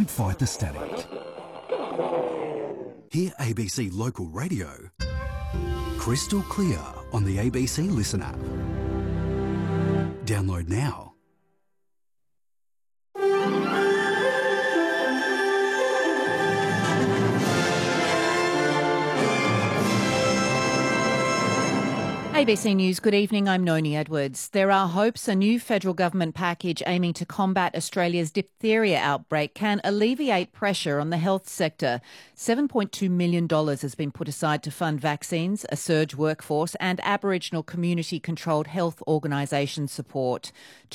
Don't fight the static. Hear ABC Local Radio crystal clear on the ABC Listen app. Download now. ABC News, good evening, I'm Noni Edwards. There are hopes a new federal government package aiming to combat Australia's diphtheria outbreak can alleviate pressure on the health sector. $7.2 million has been put aside to fund vaccines, a surge workforce and Aboriginal community-controlled health organisation support.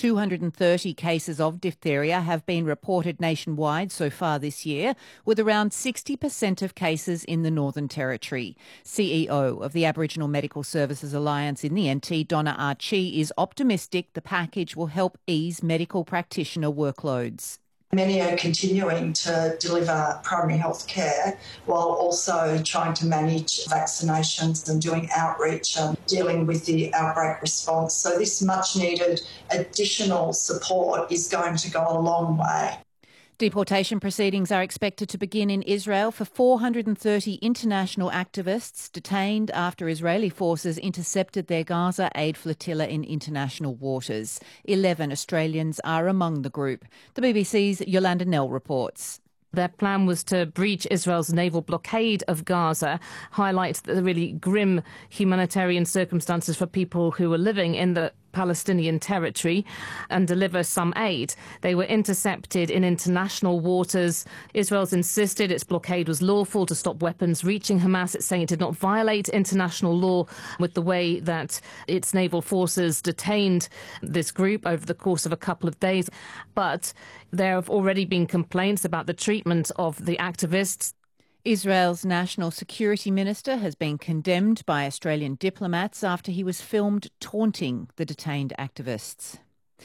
230 cases of diphtheria have been reported nationwide so far this year, with around 60% of cases in the Northern Territory. CEO of the Aboriginal Medical Services Alliance in the NT, Donna Archie, is optimistic the package will help ease medical practitioner workloads. Many are continuing to deliver primary health care while also trying to manage vaccinations and doing outreach and dealing with the outbreak response. So this much needed additional support is going to go a long way. Deportation proceedings are expected to begin in Israel for 430 international activists detained after Israeli forces intercepted their Gaza aid flotilla in international waters. 11 Australians are among the group. The BBC's Yolanda Nell reports. Their plan was to breach Israel's naval blockade of Gaza, highlight the really grim humanitarian circumstances for people who were living in the Palestinian territory and deliver some aid. They were intercepted in international waters. Israel's insisted its blockade was lawful to stop weapons reaching Hamas. It's saying it did not violate international law with the way that its naval forces detained this group over the course of a couple of days. But there have already been complaints about the treatment of the activists. Israel's National Security Minister has been condemned by Australian diplomats after he was filmed taunting the detained activists.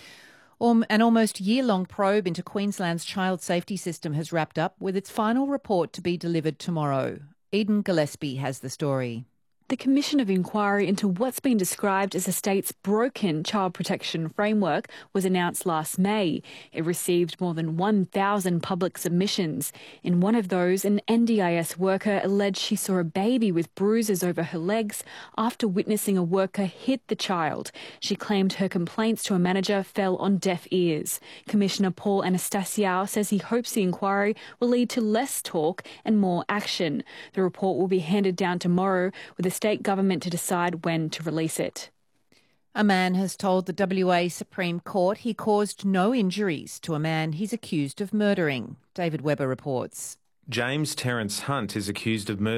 An almost year-long probe into Queensland's child safety system has wrapped up, with its final report to be delivered tomorrow. Eden Gillespie has the story. The Commission of Inquiry into what's been described as the state's broken child protection framework was announced last May. It received more than 1,000 public submissions. In one of those, an NDIS worker alleged she saw a baby with bruises over her legs after witnessing a worker hit the child. She claimed her complaints to a manager fell on deaf ears. Commissioner Paul Anastasiou says he hopes the inquiry will lead to less talk and more action. The report will be handed down tomorrow, with the state government to decide when to release it. A man has told the WA Supreme Court he caused no injuries to a man he's accused of murdering. David Webber reports. James Terence Hunt is accused of murder.